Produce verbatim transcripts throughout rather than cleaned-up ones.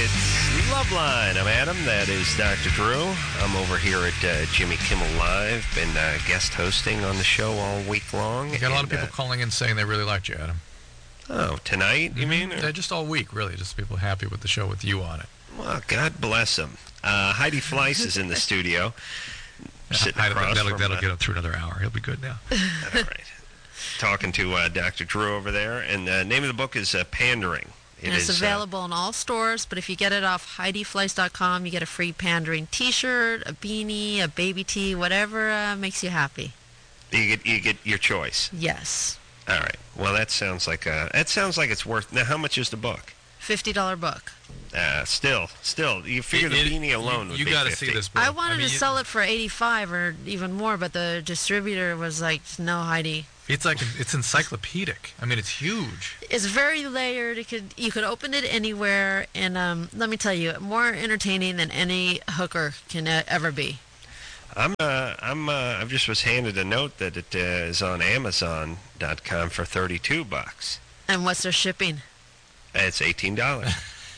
It's Loveline. I'm Adam. That is Doctor Drew. I'm over here at uh, Jimmy Kimmel Live. Been uh, guest hosting on the show all week long. You got a lot of and, people uh, calling in saying they really liked you, Adam. Oh, tonight, you mean? Or? Yeah, just all week, really. Just people happy with the show with you on it. Well, God bless them. Uh, Heidi Fleiss is in the studio. Sitting I, across that'll from, that'll uh, get him through another hour. He'll be good now. All right. Talking to uh, Doctor Drew over there. And the name of the book is uh, Pandering. It and it's is, available uh, in all stores, but if you get it off Heidi Fleiss dot com, you get a free Pandering T-shirt, a beanie, a baby tee, whatever uh, makes you happy. You get you get your choice. Yes. All right. Well, that sounds like uh, that sounds like it's worth. Now, how much is the book? fifty dollars book. Uh, still, still, you figure the It- beanie alone you, would you be gotta fifty. see this book. I wanted mean, to you- sell it for eighty-five or even more, but the distributor was like, no, Heidi. It's like it's encyclopedic. I mean, it's huge. It's very layered. It could you could open it anywhere, and um, let me tell you, more entertaining than any hooker can uh, ever be. I'm uh, I'm uh, I just was handed a note that it uh, is on Amazon dot com for thirty-two bucks. And what's their shipping? It's eighteen dollars.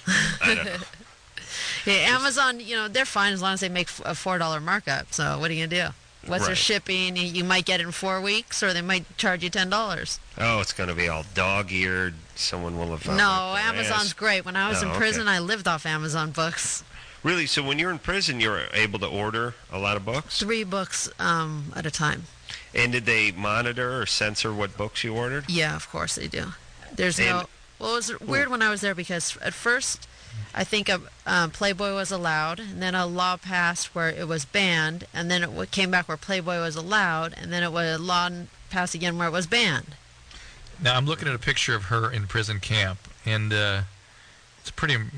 I don't know. Yeah, Amazon, you know, they're fine as long as they make a four dollar markup. So what are you gonna do? What's their Right. shipping? You- You might get it in four weeks, or they might charge you ten dollars. Oh, it's going to be all dog-eared. Someone will have. uh, No, wiped their Amazon's ass. great. When I was Oh, in okay. prison, I lived off Amazon books. Really? So when you're in prison, you're able to order a lot of books? Three books um, at a time. And did they monitor or censor what books you ordered? Yeah, of course they do. There's no. And- Well, it was weird when I was there because at first, I think a, um, Playboy was allowed, and then a law passed where it was banned, and then it w- came back where Playboy was allowed, and then it was a law passed again where it was banned. Now I'm looking at a picture of her in prison camp, and uh, it's pretty. Uh,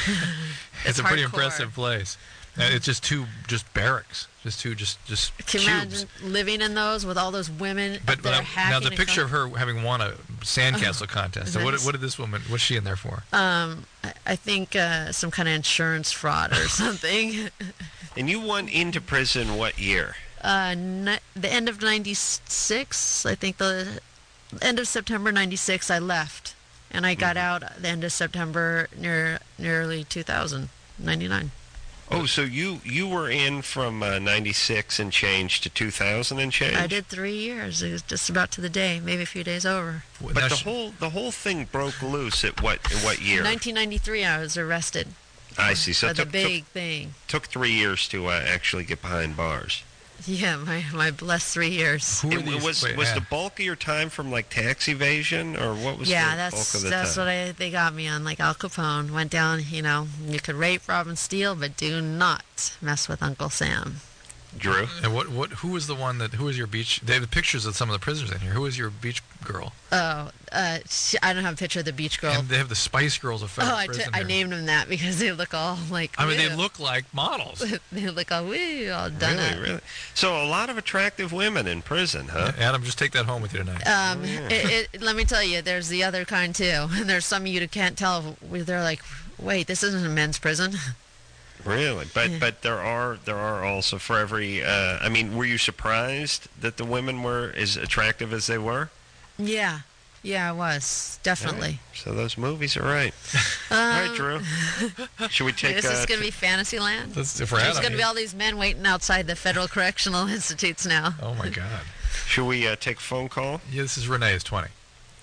it's, It's a pretty hardcore. impressive place. Uh, it's just two, just barracks, just two, just just Can you cubes. imagine living in those with all those women But, up but there I'm- hacking? now the and picture of cutting? her having won a sandcastle contest. So what, nice. what did this woman? What's she in there for? Um, I, I think uh, some kind of insurance fraud or something. And you went into prison what year? uh, ni- the end of ninety-six, I think the end of September ninety-six, I left. And I got out at the end of September near nearly two thousand, ninety-nine. Oh, so you you were in from uh, ninety-six and change to two thousand and change? I did three years. It was just about to the day, maybe a few days over. But Now the she- whole the whole thing broke loose at what in what year? nineteen ninety-three, I was arrested I see. So for it the took, big thing. took took three years to uh, actually get behind bars. Yeah, my, my blessed three years. Who are It, these? was wait, was Ann. the bulk of your time from like tax evasion, or what was Yeah, the that's bulk of the that's time? what I they got me on. Like Al Capone went down. You know, you could rape, rob, and steal, but do not mess with Uncle Sam. Drew? And what what who was the one that who was your beach? They have the pictures of some of the prisoners in here. Who was your beach girl? Oh, uh, she, I don't have a picture of the beach girl. And they have the Spice Girls of federal Oh, I, t- prison I here. named them that because they look all like. I mean, they woo. look like models. they look all woo, all done Really, up. really. So a lot of attractive women in prison, huh? Adam, just take that home with you tonight. Um, Oh, yeah. it, it, let me tell you, there's the other kind too. And there's some of you that can't tell. Where they're like, wait, this isn't a men's prison. Really, but Yeah. but there are there are also for every. Uh, I mean, were you surprised that the women were as attractive as they were? yeah, yeah, I was definitely. So those movies are right. Um, All right, Drew. Should we take? This is uh, going to be Fantasyland. That's for There's Adam. going to be all these men waiting outside the federal correctional institutes now. Oh my God. Should we uh, take a phone call? Yeah, this is Renee. Is twenty.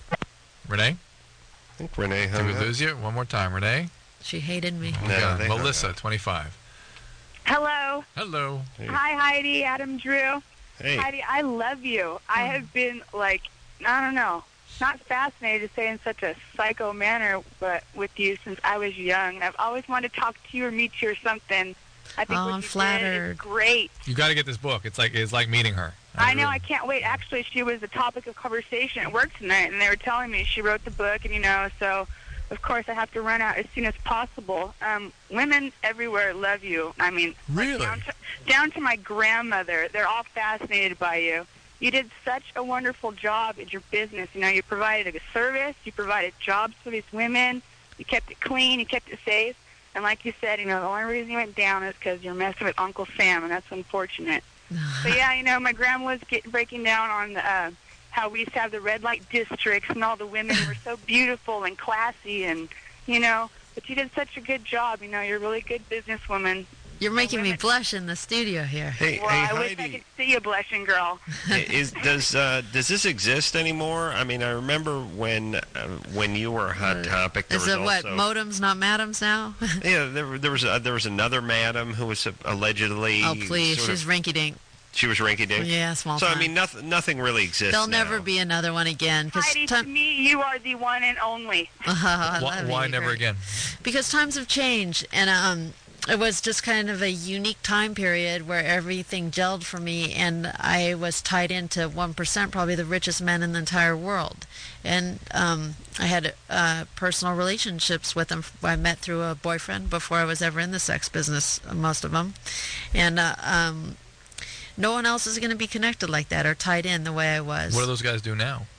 Renee, I think Renee did hung we up. lose you? One more time, Renee. She hated me. Oh, No, God. they hung Melissa, up. twenty-five. Hello. Hello. Hey. Hi, Heidi. Adam Drew. Hey, Heidi, I love you. I have been, like, I don't know, not fascinated to say in such a psycho manner, but with you since I was young. I've always wanted to talk to you or meet you or something. I think Oh, what I'm you did flattered. is great. You got to get this book. It's like it's like meeting her. I know. really- I can't wait. Actually, she was the topic of conversation at work tonight, and they were telling me she wrote the book, and, you know, so, of course, I have to run out as soon as possible. Um, women everywhere love you. I mean, like, Really? down, to, down to my grandmother. They're all fascinated by you. You did such a wonderful job at your business. You know, you provided a service. You provided jobs for these women. You kept it clean. You kept it safe. And like you said, you know, the only reason you went down is because you're messing with Uncle Sam, and that's unfortunate. But yeah, you know, my grandma was get, breaking down on uh, how we used to have the red light districts, and all the women were so beautiful and classy, and you know, But you did such a good job. You know, you're a really good businesswoman. You're making me women- blush in the studio here. Hey, Well, hey, I wish I Heidi. could see you blushing, girl. Is does uh, does this exist anymore? I mean, I remember when uh, when you were a hot topic. There Is was it what, also, modems, not madams now? Yeah, there, there was uh, there was another madam who was allegedly. Oh, please. sort She's of, rinky-dink. she was rinky dink. Yeah, small So time. I mean, nothing nothing really exists. There'll now. never be another one again. Cause Heidi, to time- me, you are the one and only. I Why, love why you, never Greg. again? Because times have changed, and um, it was just kind of a unique time period where everything gelled for me, and I was tied into one percent, probably the richest men in the entire world. And um, I had uh, personal relationships with them. I met through a boyfriend before I was ever in the sex business, most of them. And uh, um, no one else is going to be connected like that or tied in the way I was. What do those guys do now?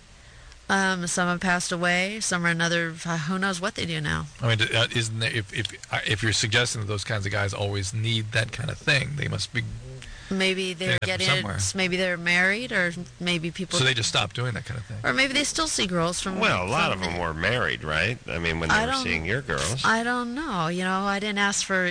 Um, some have passed away. Some are another. Who knows what they do now? I mean, uh, isn't there, if if uh, if you're suggesting that those kinds of guys always need that kind of thing, they must be. Maybe they're Yeah, getting somewhere. it. Maybe they're married, or maybe people. So they just stop doing that kind of thing. Or maybe they still see girls from. Well, a lot of from- them were married, right? I mean, when they I were don't- seeing your girls. I don't know. You know, I didn't ask for.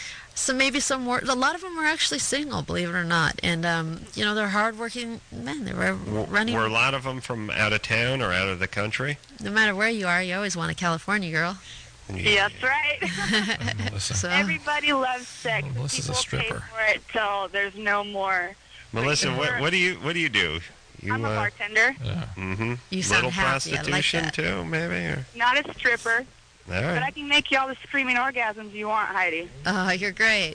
So maybe some were. A lot of them were actually single, believe it or not, and um, you know, they're hardworking men. They were W- running. Were a lot of them from out of town or out of the country? No matter where you are, you always want a California girl. Yeah, that's right. Melissa. So Everybody loves sex. Well, Melissa's a People pay stripper. for it till there's no more. Melissa, what, what do you what do you do? You, I'm a uh, bartender, Yeah. mm-hmm. You sound Little happy. I like prostitution that. too, maybe. Or, not a stripper, all but I right. can make you all the screaming orgasms you want, Heidi. Oh, you're great.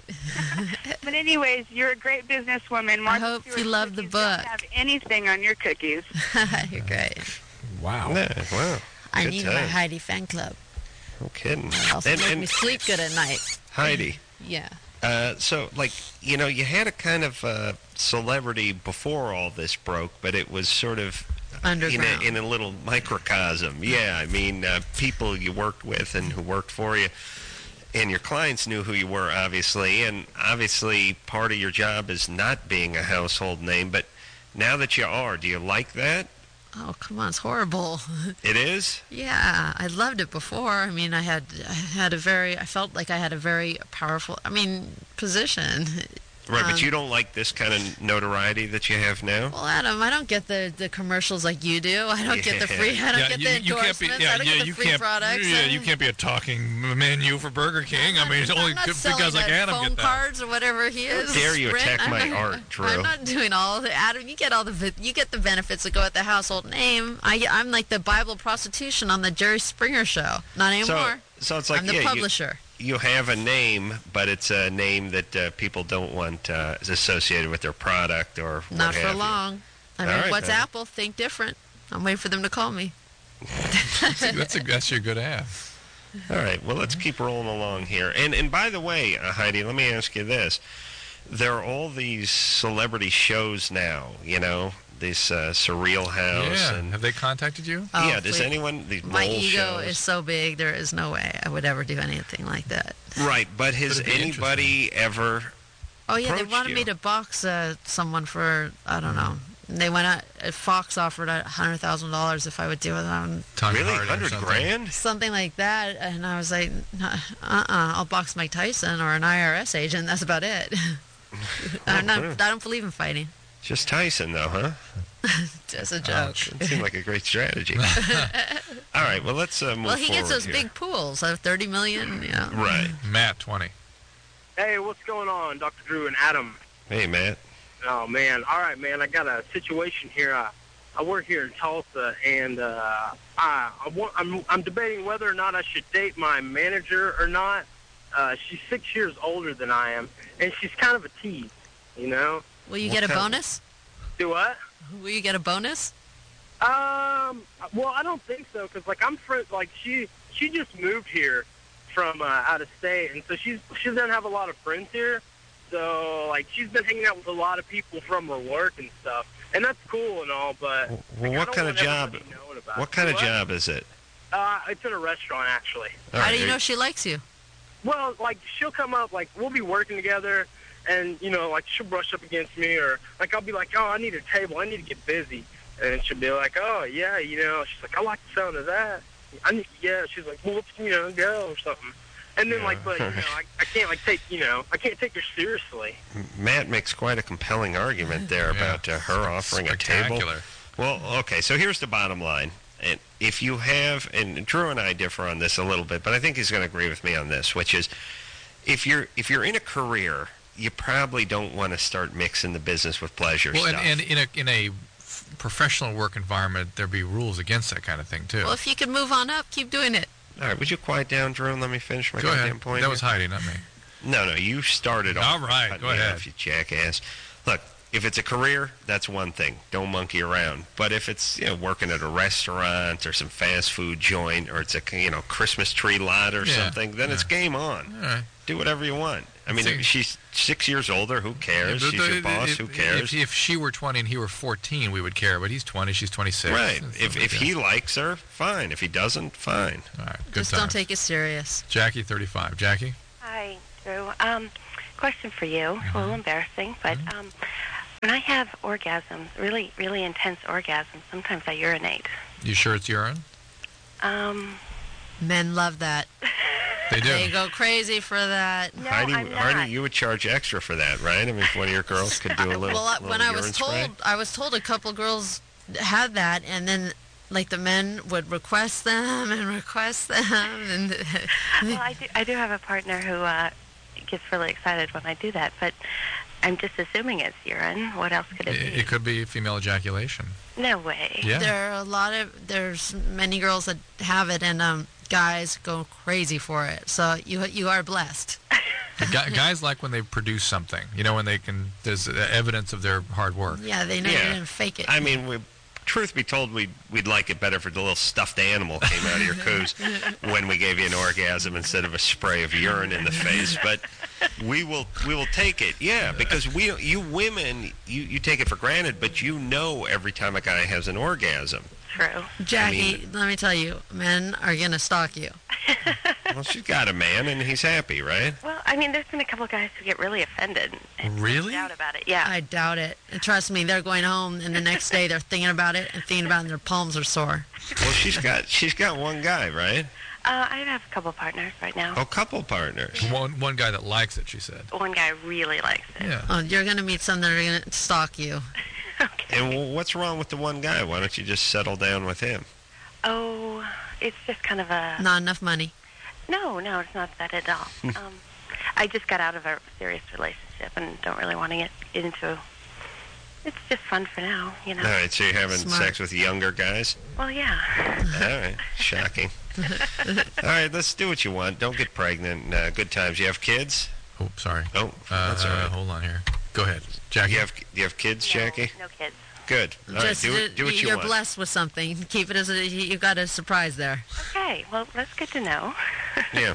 But anyways, you're a great businesswoman. I Martha hope Stewart you love the cookies don't book. have anything on your cookies. You're great. Wow. Yeah, wow. I Good need my times. Heidi fan club. No kidding. It also And, make and me sleep good at night. Heidi, Yeah. uh, so like you know, you had a kind of uh, celebrity before all this broke, but it was sort of in Underground. a, in a little microcosm. Yeah, I mean, uh, people you worked with and who worked for you, and your clients knew who you were, obviously, and obviously part of your job is not being a household name, but now that you are, do you like that? Oh, come on, it's horrible. It is? Yeah, I loved it before. I mean, I had I had a very I felt like I had a very powerful, I mean, position. Right, Um, but you don't like this kind of notoriety that you have now? Well, Adam, I don't get the, the commercials like you do. I don't get the free. I don't Yeah, get you, the you can't be. endorsements. Yeah, I don't yeah, get the you free can't. products. Yeah, I you don't- can't be a talking menu for Burger King. I mean, it's only I'm not because selling like that Adam phone get that. cards or whatever he is. dare you Sprint. attack I'm my not- art, Drew. I'm not doing all the Adam. You get all the vi- you get the benefits that go with the household name. I I'm like the Bible prostitution on the Jerry Springer show. Not So, anymore. so it's like, I'm the yeah, you, publisher. you have a name, but it's a name that uh, people don't want uh, associated with their product or what Not for have you. long. I All mean, right, what's then. Apple? Think different. I'm waiting for them to call me. That's a, that's, a, that's your good ad. All right, well, let's keep rolling along here. And and by the way, uh, Heidi, let me ask you this. There are all these celebrity shows now, you know, this uh, Surreal House. Yeah. And, Have they contacted you? Oh, yeah, does please. anyone, these My mole ego shows. is so big, there is no way I would ever do anything like that. Right, but has But it'd be anybody ever... Oh yeah, they Approached wanted you. me to box uh, someone for I don't know. And they went out. uh, Fox offered a hundred thousand dollars if I would do it. Um, Tanya Really? Harding or Hundred something. grand? something like that, and I was like, uh, uh, I'll box Mike Tyson or an I R S agent. That's about it. I'm not, I don't believe in fighting. Just Tyson, though, huh? Just a joke. It seemed like a great strategy. All right, well, let's uh, move Well, he gets forward those here. big pools, uh, thirty million. You know. Right. Matt, twenty. Hey, what's going on, Doctor Drew and Adam? Hey, Matt. Oh, man. All right, man. I got a situation here. I, I work here in Tulsa, and uh, I, I want, I'm, I'm debating whether or not I should date my manager or not. Uh, she's six years older than I am, and she's kind of a tease, you know? Will you What get a kind- bonus? Do what? Will you get a bonus? Um, well, I don't think so, because, like, I'm friends, like, she, she just moved here from uh, out of state, and so she's, she doesn't have a lot of friends here. So, like, she's been hanging out with a lot of people from her work and stuff, and that's cool and all, but Well, like, I what don't kind of want job? everybody knowing about What it. kind of What? job is it? Uh, it's in a restaurant, actually. All How right, do you are know she likes you? Well, like, she'll come up, like, we'll be working together, and, you know, like, she'll brush up against me, or, like, I'll be like, oh, I need a table, I need to get busy, and she'll be like, oh, yeah, you know, she's like, I like the sound of that, I need, yeah. She's like, well, let's, you know, go or something. And then, Yeah. like, but, you know, I, I can't, like, take, you know, I can't take her seriously. Matt makes quite a compelling argument there Yeah. about uh, her offering a table. Spectacular. Well, okay, so here's the bottom line. And if you have, and Drew and I differ on this a little bit, but I think he's going to agree with me on this, which is if you're if you're in a career, you probably don't want to start mixing the business with pleasure Well, and, stuff. and in a in a f- professional work environment, there'd be rules against that kind of thing too. Well, if you can move on up, keep doing it. All right, would you quiet down, Drew, and let me finish my Go goddamn ahead. point? That here? was Heidi, not me. No, no, you started off. All right, cutting go me ahead. off, you jackass. Look, if it's a career, that's one thing. Don't monkey around. But if it's, you know, working at a restaurant or some fast food joint, or it's a, you know, Christmas tree lot or Yeah, something, then it's yeah. game on. All right. Do whatever you want. I mean, See- if she's six years older, who cares? If- She's your if- boss, if- who cares? If, if she were twenty and he were fourteen, we would care. But he's twenty, she's twenty-six. Right. It's If no if big he deal. likes her, fine. If he doesn't, fine. All right. Good Just times. don't take it serious. Jackie, thirty-five. Jackie? Hi, Drew. Um, question for you. A little embarrassing, but um, when I have orgasms, really, really intense orgasms, sometimes I urinate. You sure it's urine? Um, Men love that. They do. They go crazy for that. no, Heidi, I'm not. Heidi, you would charge extra for that, right? I mean, if one of your girls could do a little. Well, I- little when I urine was spray. told, I was told a couple girls had that, and then like the men would request them and request them, and Well, I do, I do have a partner who uh, gets really excited when I do that, but I'm just assuming it's urine. What else could it It, be? it could be female ejaculation. No way. Yeah. there are a lot of there's many girls that have it, and um, guys go crazy for it. So you you are blessed. The guy, guys like when they produce something. You know, when they can. There's uh, evidence of their hard work. Yeah, they know Yeah. you didn't fake it. I mean, we, truth be told, we'd, we'd like it better if the little stuffed animal came out of your coos when we gave you an orgasm instead of a spray of urine in the face. But we will we will take it, yeah, because we you women, you, you take it for granted, but you know every time a guy has an orgasm. True. Jackie, I mean- let me tell you, men are gonna stalk you. Well, she's got a man, and he's happy, right? Well, I mean, there's been a couple guys who get really offended and Really? doubt about it. Yeah. I doubt it. And trust me, they're going home, and the next day they're thinking about it and thinking about it, and their palms are sore. Well, she's got she's got one guy, right? Uh, I have a couple partners right now. Oh, couple partners. One one guy that likes it, she said. One guy really likes it. Yeah. Oh, you're gonna meet some that are gonna stalk you. Okay. And w- what's wrong with the one guy? Why don't you just settle down with him? Oh, it's just kind of a... Not enough money. No, no, it's not that at all. um, I just got out of a serious relationship and don't really want to get into... It's just fun for now, you know. All right, so you're having Smart. sex with younger guys? Well, yeah. All right, shocking. All right, let's do what you want. Don't get pregnant. Uh, good times. You have kids? Oh, sorry. Oh, Uh, that's all right. Hold on here. Go ahead, Jackie. You have you have kids, No, Jackie? No kids. Good. All right, Just do uh, it. Do what you you're want. blessed with something. Keep it as a, you got a surprise there. Okay, well, that's good to know. Yeah.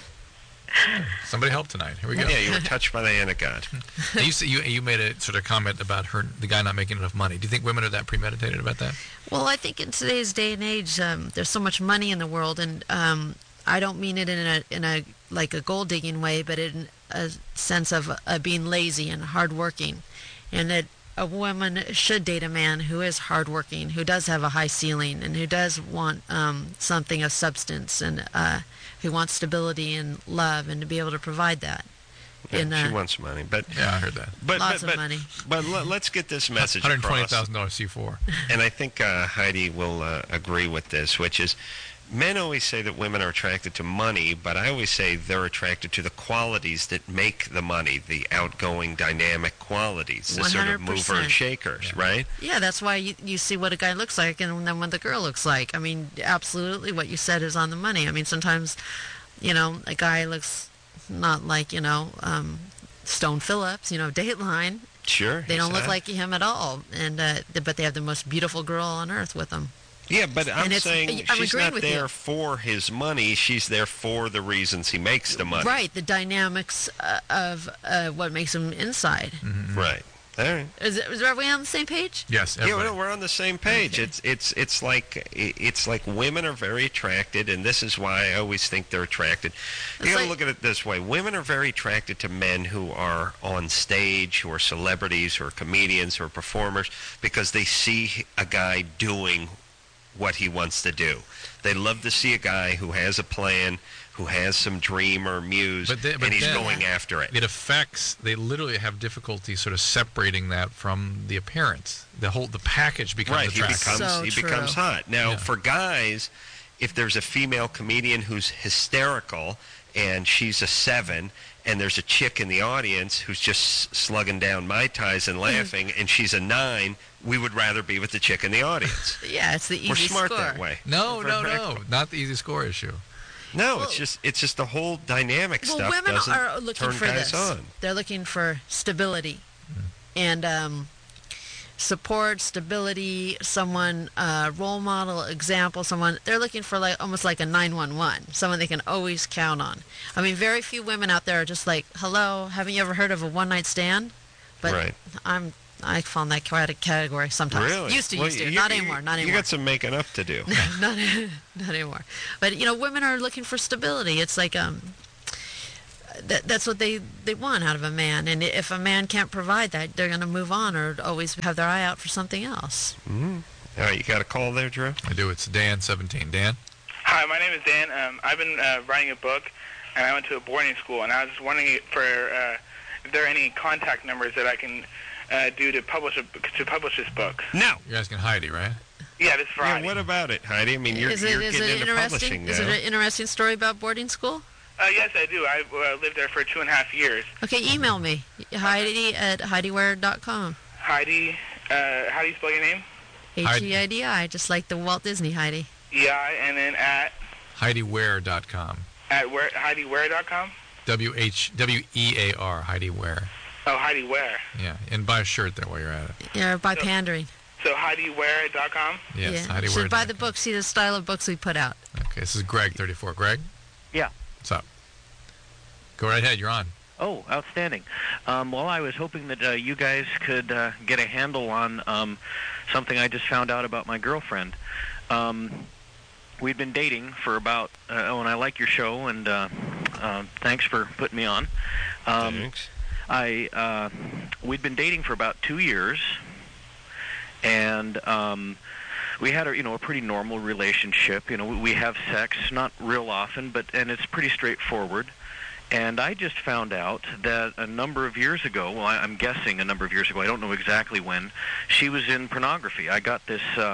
Somebody help tonight. Here we go. Yeah, you were touched by the hand of God. Now, you, say- you you made a sort of comment about her, the guy not making enough money. Do you think women are that premeditated about that? Well, I think in today's day and age, um, there's so much money in the world, and um, I don't mean it in a in a like a gold digging way, but in a sense of uh, being lazy and hardworking, and that a woman should date a man who is hardworking, who does have a high ceiling, and who does want um, something of substance, and uh, who wants stability and love, and to be able to provide that. Yeah, in, uh, she wants money, but Yeah, I heard that. but Lots but, of but, money. But let, let's get this message one hundred twenty across. thousand dollars C four. And I think uh, Heidi will uh, agree with this, which is men always say that women are attracted to money, but I always say they're attracted to the qualities that make the money, the outgoing, dynamic qualities, the sort of one hundred mover and percent. shakers, right? Yeah, that's why you, you see what a guy looks like and then what the girl looks like. I mean, absolutely what you said is on the money. I mean, sometimes, you know, a guy looks not like, you know, um, Stone Phillips, you know, Dateline. Sure. They don't look exactly. like him at all, and uh, th- but they have the most beautiful girl on earth with them. Yeah, but I'm And it's- saying I'm she's agreeing not with there you. for his money. She's there for the reasons he makes the money. Right, the dynamics uh, of uh, what makes him inside. Right. All right. Is, it, is everybody on the same page? Yes, Yeah, everybody. well, we're on the same page. It's it's it's like it's like women are very attracted, and this is why I always think they're attracted. You It's got to like- look at it this way: women are very attracted to men who are on stage, who are celebrities, who are comedians, who are performers, because they see a guy doing what he wants to do. They love to see a guy who has a plan, who has some dream or muse, But they- but and he's then- going after it. It affects. They literally have difficulty sort of separating that from the appearance. The whole the package becomes Right, he attractive. becomes So he true. becomes hot. Now, Yeah. for guys, if there's a female comedian who's hysterical and she's a seven, and there's a chick in the audience who's just slugging down Mai Tais and laughing, and she's a nine, we would rather be with the chick in the audience. Yeah, it's the easy We're smart score. that way. no, We're no, very- no, not the easy score issue. No, Well- it's just it's just the whole dynamic Well, stuff women doesn't are looking turn for guys this. on. They're looking for stability and um, support, stability, someone, uh, role model, example, someone. They're looking for like almost like a nine one one, someone they can always count on. I mean, very few women out there are just like, hello, haven't you ever heard of a one night stand? But Right. I'm I fall in that cate- category sometimes. Really? Used to, Well, used to. you- Not you- anymore. Not You anymore. got some making up to do. not not anymore. But you know, women are looking for stability. It's like um, that that's what they they want out of a man. And if a man can't provide that, they're going to move on or always have their eye out for something else. All right, you got a call there, Drew? I do. It's Dan, seventeen. Dan? Hi, my name is Dan. Um, I've been uh, writing a book, and I went to a boarding school, and I was just wondering for uh, if there are any contact numbers that I can uh, do to publish a, to publish this book. No. You're asking Heidi, right? Yeah, this Yeah, Friday. what about it, Heidi? I mean, you're, is it you're is getting it into interesting? publishing Is it now. an interesting story about boarding school? uh, yes, I do. I uh, lived there for two and a half years. Okay, email me Heidi at heidiware dot com. Heidi, uh, how do you spell your name? H E I D I, just like the Walt Disney Heidi. E I, and then at Heidi Ware dot com. at where Heidi Ware dot com. W H W E A R, Heidi Ware. Oh, Heidi Ware. Yeah, and buy a shirt there while you're at it. Yeah, by pandering. So Heidi Ware dot com. Yes, yeah. Heidi You Ware. should buy the book, see the style of books we put out. Okay, this is Greg, thirty-four. Greg? Yeah. What's up? Go right ahead, you're on. Oh, outstanding. Um, well, I was hoping that uh, you guys could uh, get a handle on um, something I just found out about my girlfriend. Um, we'd been dating for about, uh, oh, and I like your show, and uh, uh, thanks for putting me on. Um, Thanks. I uh, we'd been dating for about two years, and um, we had a you know a pretty normal relationship. You know, we, we have sex not real often, but and it's pretty straightforward. And I just found out that a number of years ago, well, I, I'm guessing a number of years ago, I don't know exactly when, she was in pornography. I got this. Uh,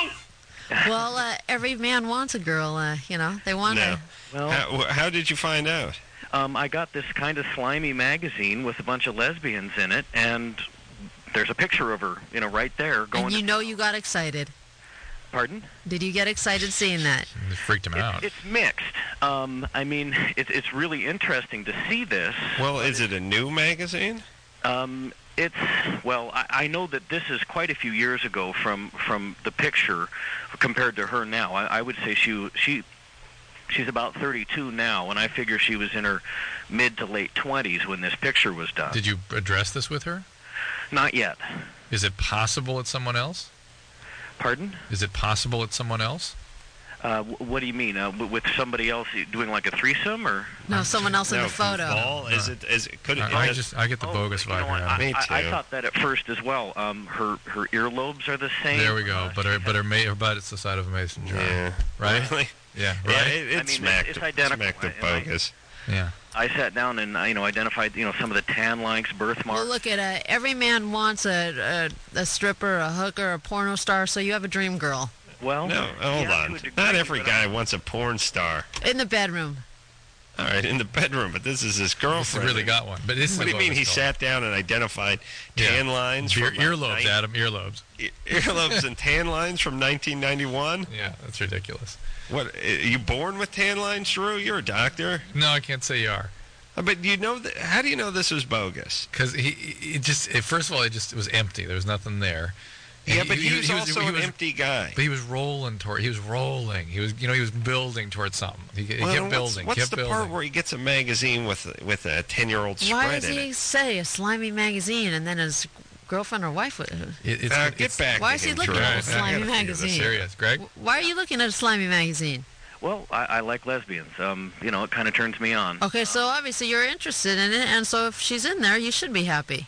Well, uh, every man wants a girl, uh, you know. They want No. to. well, How, wh- how did you find out? um, I got this kind of slimy magazine with a bunch of lesbians in it, and there's a picture of her, you know, right there going. And you know you got excited. Pardon? Did you get excited seeing that? It freaked him out. It's, it's mixed. Um, I mean, it's it's really interesting to see this. Well, is it a new magazine? Um, it's well, I, I know that this is quite a few years ago from from the picture compared to her now. I, I would say she she she's about thirty-two now, and I figure she was in her mid to late twenties when this picture was done. Did you address this with her? Not yet. Is it possible it's someone else? Pardon? Is it possible it's someone else? Uh, wh- what do you mean? Uh, w- with somebody else doing like a threesome, or? No, someone else in no, the photo. Paul, is it? Is it? Could it? I, I has- just I get the Oh, bogus you know vibe what, here. I, Me I, I too. thought that at first as well. Um, her her earlobes are the same. There we go. Uh, But her, she but her, has- ma- her butt is the side of a mason jar. yeah. Right? Really? Yeah. Yeah, Right? it, I it's mean, smacked, it's identical, smacked of and I- bogus. Yeah. I sat down and uh, you know identified you know some of the tan lines, birthmarks. Well, look at uh, every man wants a, a a stripper, a hooker, a porno star. So you have a dream girl Well, No, hold yeah, to on. a degree, Not every but guy I- wants a porn star. in the bedroom. All right, in the bedroom, but this is his This girlfriend. really got one. But this is What do you a mean bogus he call. sat down and identified Yeah. tan lines Ear, from like earlobes, nine- Adam, earlobes. e- earlobes and tan lines from nineteen ninety-one? Yeah, that's ridiculous. What? Are you born with tan lines, Drew? You're a doctor. No, I can't say you are. Uh, But you know, th- how do you know this was bogus? Because he, he just, it, first of all, it just it was empty. There was nothing there. And Yeah, but he, was he also he an was- empty guy. But he was rolling toward. He was rolling. He was, you know, he was building towards something. He, he Well, kept what's, building. what's kept the building. part where he gets a magazine with with a ten-year-old Why spread does in he it? say a slimy magazine and then his girlfriend or wife? Would, It, it's, Uh, it's, get back. Why to is he him, looking Drew. at a I gotta slimy figure this magazine? serious, Greg. Why are you looking at a slimy magazine? Well, I, I like lesbians. Um, you know, it kind of turns me on. Okay, so obviously you're interested in it, and so if she's in there, you should be happy.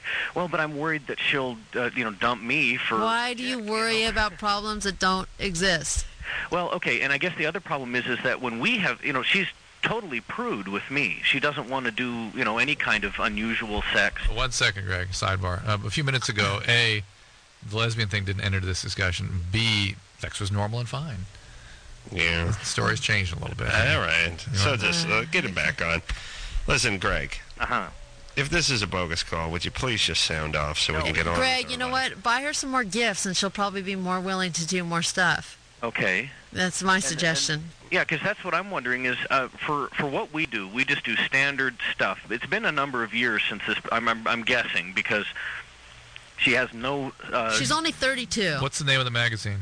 Well, but I'm worried that she'll, uh, you know, dump me for... Why do you worry about problems that don't exist? Well, okay, and I guess the other problem is is that when we have, you know, she's totally prude with me. She doesn't want to do, you know, any kind of unusual sex. One second, Greg. Sidebar. Uh, a few minutes ago, A, the lesbian thing didn't enter this discussion. B, sex was normal and fine. Yeah. The story's changed a little bit. All right. You So know? just uh, get him back on. Listen, Greg, Uh-huh. if this is a bogus call, would you please just sound off so we No. can get on? Greg, with you know our life? what? Buy her some more gifts, and she'll probably be more willing to do more stuff. Okay. That's my suggestion. Yeah, because that's what I'm wondering is uh, for for what we do, we just do standard stuff. It's been a number of years since this. I'm I'm, I'm guessing because she has no. Uh, She's only thirty-two. What's the name of the magazine?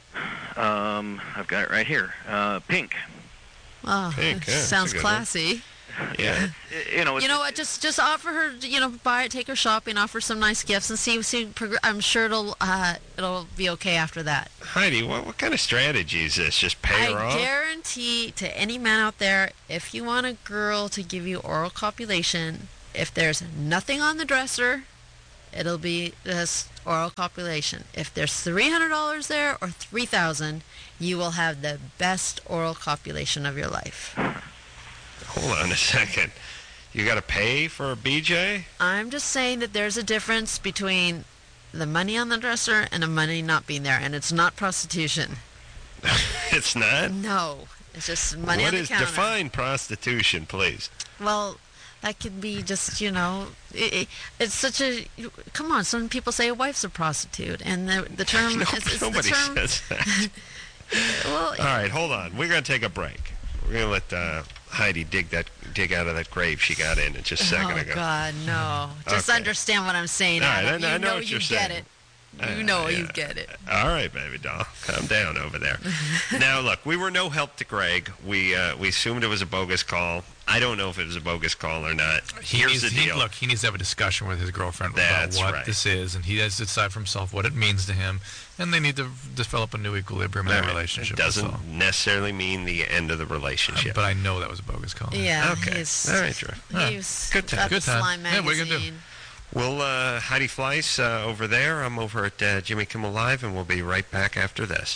Um, I've got it right here. Uh, Pink. Oh, Pink, yeah, that's sounds a good one. classy. Yeah. You know. It's, You know what? Just just offer her, you know, buy it, take her shopping, offer some nice gifts, and see. see progr- I'm sure it'll uh, it'll be okay after that. Heidi, what, what kind of strategy is this? Just pay her I off? guarantee to any man out there, if you want a girl to give you oral copulation, if there's nothing on the dresser, it'll be just oral copulation. If there's three hundred dollars there or three thousand dollars, you will have the best oral copulation of your life. Hold on a second. You got to pay for a B J? I'm just saying that there's a difference between the money on the dresser and the money not being there, and it's not prostitution. It's not? No, it's just money What on the is counter. define prostitution, please? Well, that could be just, you know, it, it, it's such a, come on, some people say a wife's a prostitute, and the, the term, No, it's, it's nobody the term, says that. well, All right, hold on. We're going to take a break. We're going to let uh, Heidi dig that dig out of that grave she got in just a second oh, ago. God, no. Just Okay. understand what I'm saying, All right, Adam. I- I You know know what you you're get saying. it. You Uh, know you yeah. get it. All right, baby doll. Calm down over there. Now, look, we were no help to Greg. We uh, we assumed it was a bogus call. I don't know if it was a bogus call or not. He Here's needs, the he- deal. look, he needs to have a discussion with his girlfriend That's about what right. this is, and he has to decide for himself what it means to him, and they need to develop a new equilibrium in All their right. relationship. It doesn't that's all. necessarily mean the end of the Uh, relationship. but I know that was a bogus call. Yeah, Okay. he's, All right, Drew. he's Good time. got Good the time. Slime Yeah, what are you magazine. gonna do? Well, uh, Heidi Fleiss uh, over there. I'm over at uh, Jimmy Kimmel Live, and we'll be right back after this.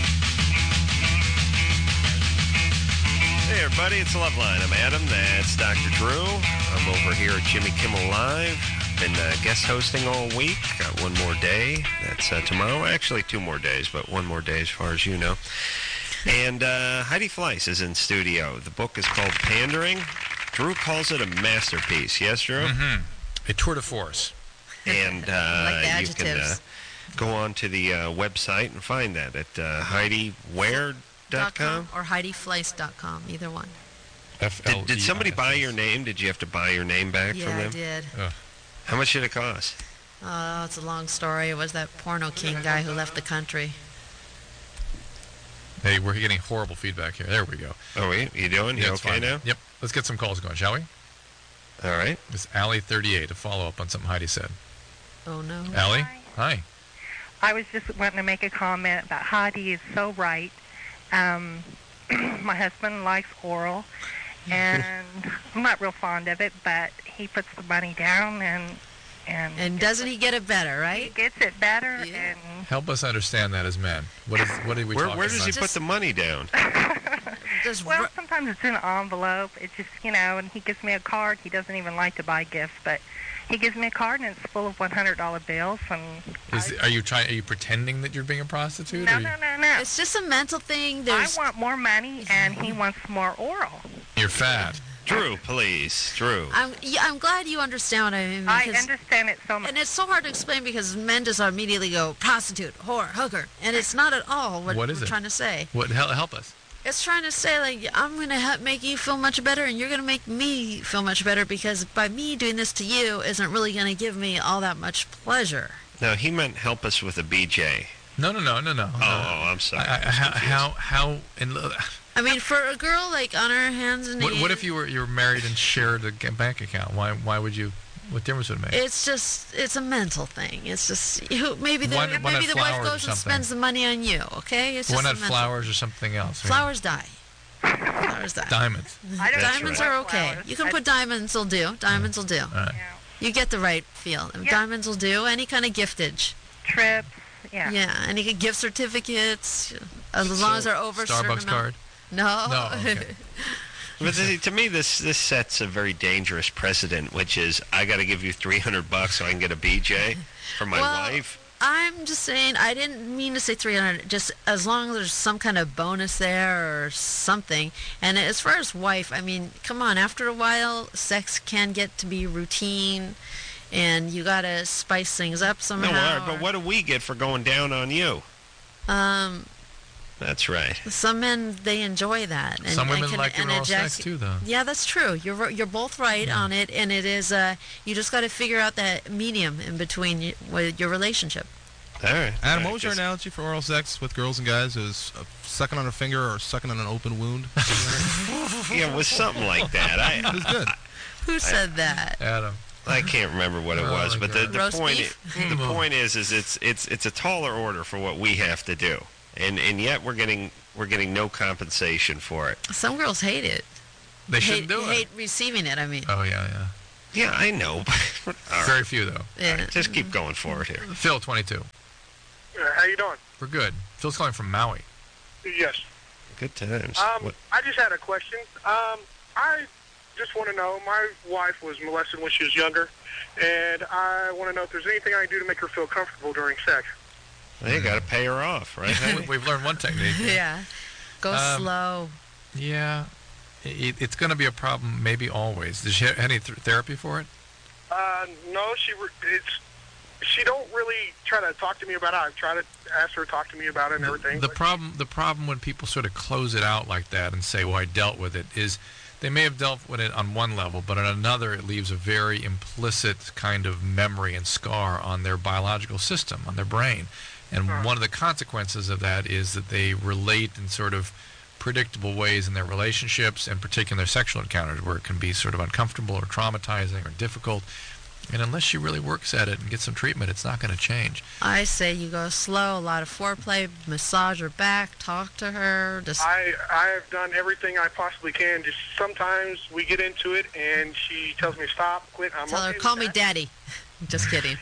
Hey, everybody, it's Loveline. I'm Adam. That's Doctor Drew. I'm over here at Jimmy Kimmel Live. Been uh, guest hosting all week. Got one more day. That's uh, tomorrow. Actually, two more days, but one more day as far as you know. And uh, Heidi Fleiss is in studio. The book is called Pandering. Drew calls it a masterpiece. Yes, Drew? Mm-hmm. A tour de force. And uh, Like the you can uh, adjectives. go on to the uh, website and find that at uh, Heidi Ware dot com. Or Heidi Fleiss dot com, either one. F L E I Did, did somebody buy S S. your name? Did you have to buy your name back Yeah, from I them? did. How much did it cost? Oh, it's a long story. It was that porno king guy who left the country. Hey, we're getting horrible feedback here. There we go. Oh, wait, you doing? You Yeah, it's okay fine. now? Yep. Let's get some calls going, shall we? All right. It's Allie thirty-eight to follow up on something Heidi said. Oh, no. Allie? Hi. Hi. I was just wanting to make a comment about Heidi is so right. Um, my husband likes oral, and I'm not real fond of it, but he puts the money down and and And doesn't he get it better, he right? gets it better. Yeah. And Help us understand that as men. What is what are we Where, talking where does about? he Just- put the money down? Just well, ru- sometimes it's in an envelope. It's just you know, and he gives me a card. He doesn't even like to buy gifts, but he gives me a card and it's full of one hundred dollar bills. And Is, I, are you trying? Are you pretending that you're being a prostitute? no, or you- no, no, no. it's just a mental thing. I There's want more money, and he wants more oral. You're fat. Drew, please. Drew. I'm yeah, I'm glad you understand what I mean. I because- understand it so much. And it's so hard to explain because men just immediately go prostitute, whore, hooker, and it's not at all what, What is we're it? trying to say. What? Help, help us. It's trying to say like I'm gonna help make you feel much better, and you're gonna make me feel much better because by me doing this to you isn't really gonna give me all that much pleasure. No, he meant help us with a B J. No, no, no, no, no. Oh, oh, I'm sorry. I, I, I was how, confused. how, how, and uh, I mean, for a girl like on her hands and what, knees, what if you were you were married and shared a g- bank account? Why, why would you? What difference would it make? It's just it's a mental thing. It's just you, maybe the Why not- why maybe not the wife flowers or goes and something? spends the money on you. Okay, it's Why just not a mental- flowers or something else? I mean, Flowers die. Flowers die. diamonds. I don't That's Diamonds right. are okay. flowers. You can I- put diamonds will do. Diamonds will do. All right. Yeah. You get the right feel. Yeah. Diamonds will do. Any kind of giftage. Trips. Yeah. Yeah. Any gift certificates, as long as they're over a certain Starbucks amount. card? No. No, okay. But the, to me, this this sets a very dangerous precedent, which is I got to give you three hundred bucks so I can get a B J for my Well, wife. I'm just saying, I didn't mean to say three hundred, just as long as there's some kind of bonus there or something. And as far as wife, I mean, come on, after a while, sex can get to be routine, and you got to spice things up No, somehow. all right, but what do we get for going down on you? Um, That's right. some men, they enjoy that. And, Some women and can, like and oral ejac- sex too, though. Yeah, that's true. You're ri- you're both right on it, and it is. Uh, you just got to figure out that medium in between y- with your relationship. All right. Adam, All what right, was your just- analogy for oral sex with girls and guys? Is uh, sucking on a finger or sucking on an open wound? Yeah, it was something like that. It I was good. Who said that? Adam. I can't remember what it Oh, was, my but the, God. the Roast point beef? i- the point is is it's it's it's a taller order for what we have to do, and and yet we're getting we're getting no compensation for it. Some girls hate it. They hate, shouldn't do it. hate receiving it. I mean, Oh, yeah, yeah. Yeah, I know. But all right, Very few, though. yeah. all right, just keep going forward here. Phil, twenty-two. Uh, how you doing? We're good. Phil's calling from Maui. Yes. Good times. Um, What- I just had a question. Um, I just want to know, my wife was molested when she was younger, and I want to know if there's anything I can do to make her feel comfortable during sex. Well, you got to pay her off, right? We- We've learned one technique. yeah. Go Um, slow. Yeah. It, it's going to be a problem maybe always. Does she have any th- therapy for it? Uh, no, she re- it's she don't really try to talk to me about it. I've tried to ask her to talk to me about it and everything. The but- problem, the problem when people sort of close it out like that and say, "Well, I dealt with it," is they may have dealt with it on one level, but on another, it leaves a very implicit kind of memory and scar on their biological system, on their brain. And Huh. one of the consequences of that is that they relate in sort of predictable ways in their relationships, and particularly in their sexual encounters, where it can be sort of uncomfortable or traumatizing or difficult. And unless she really works at it and gets some treatment, it's not going to change. I say you go slow. A lot of foreplay, massage her back, talk to her. Just I I have done everything I possibly can. Just sometimes we get into it and she tells me stop, quit. I'm tell okay her, with call me that. daddy. Just kidding.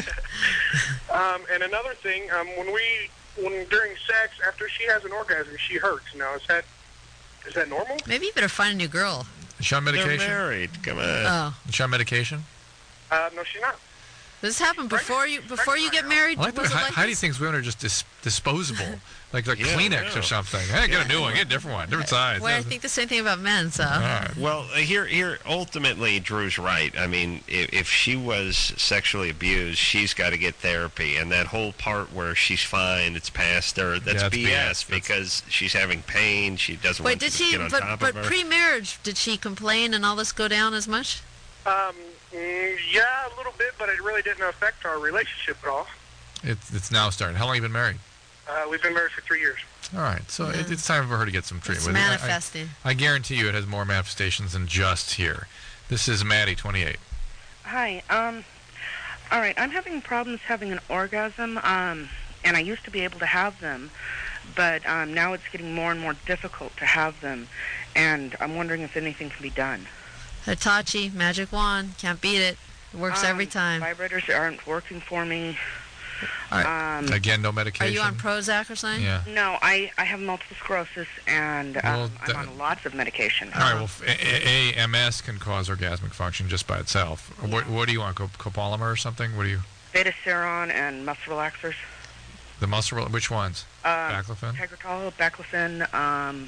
Um, and another thing, um, when we when during sex after she has an orgasm, she hurts. Now is that is that normal? Maybe you better find a new girl. Is she on They're medication? married. Come on. Oh, Is she on medication? Uh, no, she's not. this happened before you before you get married. I like the way Was it Hei- like Heidi this? thinks women are just dis- disposable, like like Yeah, Kleenex yeah. or something. Hey, get a new one, get a different one, different size. Well, I think the same thing about men. So All right. Well, uh, here, here, ultimately, Drew's right. I mean, if, if she was sexually abused, she's got to get therapy, and that whole part where she's fine, it's past her, that's Yeah, it's B S, B S. That's- because she's having pain. She doesn't wait, want did to she? get on But top but of her. pre-marriage, did she complain and all this go down as much? Um, mm, yeah, a little bit, but it really didn't affect our relationship at all. It's it's now starting. How long have you been married? Uh, we've been married for three years. All right, so it, Yeah. it's time for her to get some It's treatment. I- I- manifesting. I, guarantee you, it has more manifestations than just here. This is Maddie, twenty-eight. Hi. Um, all right. I'm having problems having an orgasm, um, and I used to be able to have them, but um, now it's getting more and more difficult to have them, and I'm wondering if anything can be done. Hitachi, magic wand, can't beat it. It works Um, every time. Vibrators aren't working for me. All right. Um, Again, no Are medication. you on Prozac or something? Yeah. No, I, I have multiple sclerosis, and um, Well, I'm that- on lots of medication. All right. Well, f- a- a- A- M S can cause orgasmic function just by itself. What, what do you want? Co- copolymer or something? What do you? Beta-seron and muscle relaxers. The muscle? rel- Which ones? Um, Baclofen. Tegretol, baclofen, um,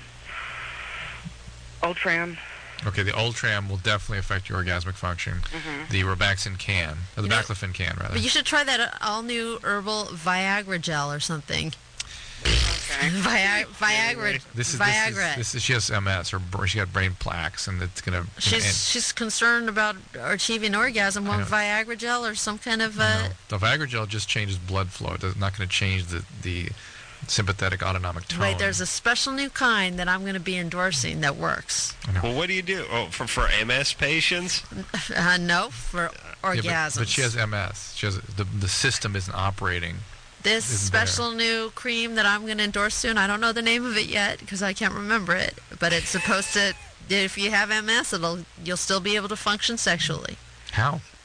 Ultram. Okay, the Ultram will definitely affect your orgasmic function. Mhm. The Robaxin can, or the You know- Baclofen can, rather. But you should try that all-new herbal Viagra gel or something. Okay. Viagra. Viagra. This is Viagra. This is, this is she has M S. Her br- she got brain plaques, and it's gonna. she's and, she's concerned about achieving orgasm. I One know. Viagra gel or some kind of. you Uh, know, the Viagra gel just changes blood flow. It's not going to change the the sympathetic autonomic tone. Wait, there's a special new kind that I'm going to be endorsing that works. Well, what do you do? Oh, for, for M S patients? Uh, no, for Yeah, but, orgasms. but she has M S. She has the the system isn't operating. this isn't there. special new cream that I'm going to endorse soon. I don't know the name of it yet because I can't remember it, but it's supposed to. If you have M S, it'll you'll still be able to function sexually. How?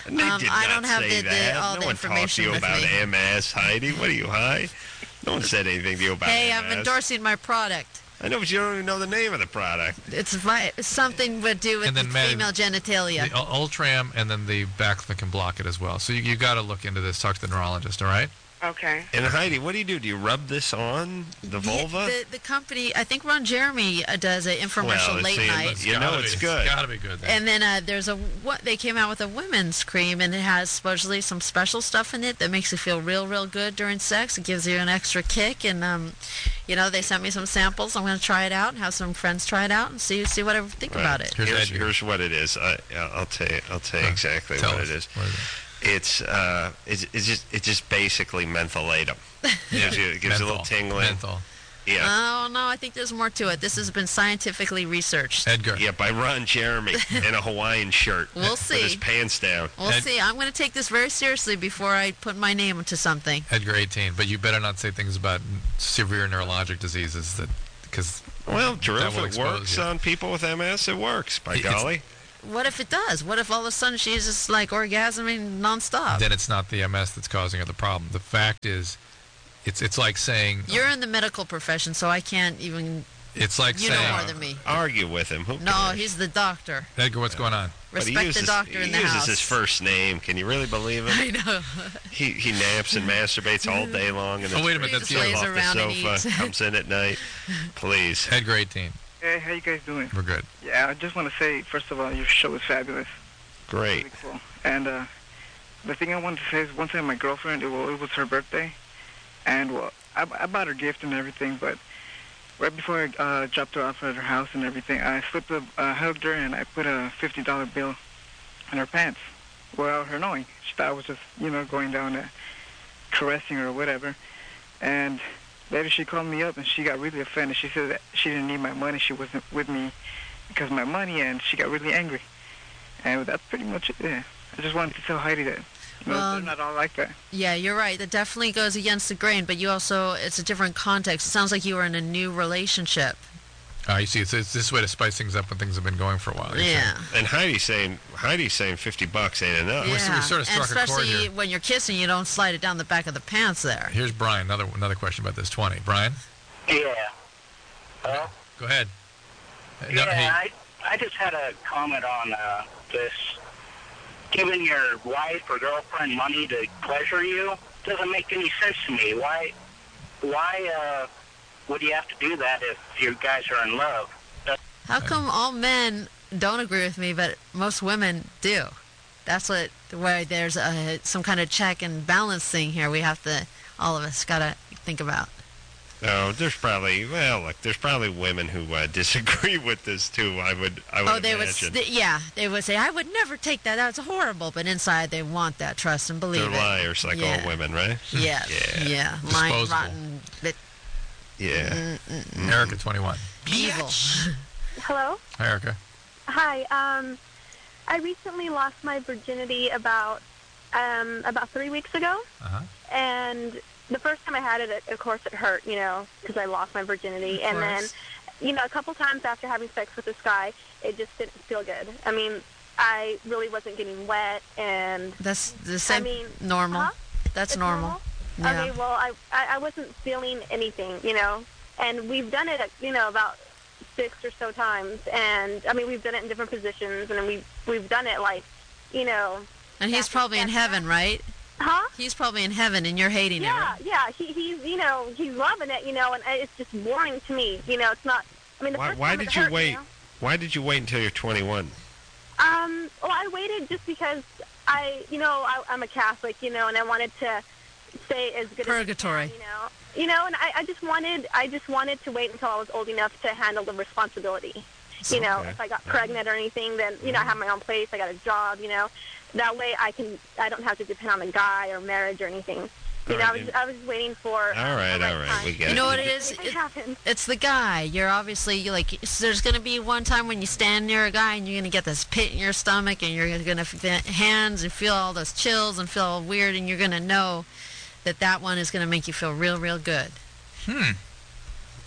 They Um, did I not don't have say the- the- that. all no the one talked to information you with about me. M S, Heidi. What are you, high? No one said anything to you about Hey, M S. I'm endorsing my product. I know, but you don't even know the name of the product. It's vi- something to do with And the then men- female genitalia. The Ul- Ultram and then the backflip can block it as well. So you, you got to look into this. Talk to the neurologist, all right? Okay. And Heidi, what do you do? Do you rub this on the vulva? The, the company, I think Ron Jeremy uh, does an infomercial Well, late see, night. You know it's good. It's got to be good. Then. And then uh, there's a what they came out with a women's cream, and it has supposedly some special stuff in it that makes you feel real, real good during sex. It gives you an extra kick, and um, you know they sent me some samples. I'm going to try it out and have some friends try it out and see see what I think Right. about it. Here's Here's, Ed. here's what it is. I, I'll tell you. I'll tell you Huh. exactly Tell what us. it is. What is it? It's uh, it's, it's just it's just basically mentholatum. It gives you, it gives you a little Menthol. tingling. Menthol. Yeah. Oh no, I think there's more to it. This has been scientifically researched. Edgar. Yeah, by Ron Jeremy in a Hawaiian shirt. We'll With his see. pants down. We'll Ed- see. I'm going to take this very seriously before I put my name into something. Edgar eighteen. But you better not say things about severe neurologic diseases that because Well, Drew, that if will it expose works you. on people with M S, it works. By It's- golly. What if it does? What if all of a sudden she's just like orgasming nonstop? then it's not the M S that's causing it the problem. The fact is, it's it's like saying You're in the medical profession, so I can't even. it's like You know saying more than me. Argue with him. Who No, cares? he's the doctor. Edgar, what's going on? But he Respect uses, the doctor he in the uses house. his first name. Can you really believe it? I know. He he naps and masturbates all day long, and Oh, wait a minute, then that's gets you. off Lays around the and sofa, eats. comes in at night. Please. Edgar eighteen. Hey, how you guys doing? We're good. Yeah, I just want to say, first of all, your show is fabulous. Great. Really cool. And uh, the thing I wanted to say is, one time my girlfriend, it, well, it was her birthday, and well, I, I bought her gift and everything, but right before I uh, dropped her off at her house and everything, I slipped a, uh, hugged her, and I put a fifty dollar bill in her pants without her knowing. She thought I was just, you know, going down there caressing her or whatever. And later she called me up, and she got really offended. She said that she didn't need my money. She wasn't with me because of my money, and she got really angry. And that's pretty much it. Yeah. I just wanted to tell Heidi that, you know, Well, they're not all like that. Yeah, you're right. That definitely goes against the grain, but you also, it's a different context. It sounds like you were in a new relationship. Oh, you see, it's, it's this way to spice things up when things have been going for a while. you're Yeah. saying. And Heidi's saying Heidi's saying fifty bucks ain't enough. We- we Yeah. sort of and struck a chord especially here. when you're kissing, you don't slide it down the back of the pants there. Here's Brian. Another another question about this twenty. Brian, Yeah. Hello? go ahead. Uh, no, yeah, hey, I, I just had a comment on uh, this. Giving your wife or girlfriend money to pleasure you doesn't make any sense to me. Why, why uh, would you have to do that if you guys are in love? How come all men don't agree with me, but most women do? That's what where there's a some kind of check and balance thing here. We have to, all of us, gotta think about. No, there's probably well, look, there's probably women who uh, disagree with this too. I would, I would oh, they imagine. would, th- yeah, they would say, "I would never take that. That's horrible." But inside, they want that. Trust and believe They're it. liars, like Yeah. all women, right? Yeah, Yeah. yeah, lying, Disposable. rotten, bit, Yeah. Erica, twenty-one. evil. Hello. Hi, Erica. Hi. Um, I recently lost my virginity about um, about three weeks ago, Uh-huh. and the first time I had it, of course, it hurt, you know, because I lost my virginity, Of and then, course. you know, a couple times after having sex with this guy, it just didn't feel good. I mean, I really wasn't getting wet, and That's the same. I mean, normal. huh? That's It's normal. Yeah. Okay, well, I, I I wasn't feeling anything, you know, and we've done it, you know, about six or so times, and I mean, we've done it in different positions, and we've we've done it like, you know. And he's probably in heaven, right? Huh? He's probably in heaven, and you're hating Yeah, it. yeah, he, he's, you know, he's loving it, you know, and it's just boring to me, you know. It's not. I mean, the Why, first why time did it you hurt, wait? know? Why did you wait until you're twenty-one? Um, well, I waited just because I, you know, I, I'm a Catholic, you know, and I wanted to stay as good Purgatory. as I can, you know. You know, and I, I just wanted, I just wanted to wait until I was old enough to handle the responsibility. You know, Okay. if I got pregnant or anything, then, you know, I have my own place, I got a job, you know. That way I can, I don't have to depend on a guy or marriage or anything. You All know, I right, was, I was waiting for. All right, the all right, time. we get You know it. what it is? Anything It- happens. It's the guy. You're obviously you're like. So there's gonna be one time when you stand near a guy and you're gonna get this pit in your stomach and you're gonna feel hands and feel all those chills and feel all weird and you're gonna know that that one is gonna make you feel real, real good. Hmm.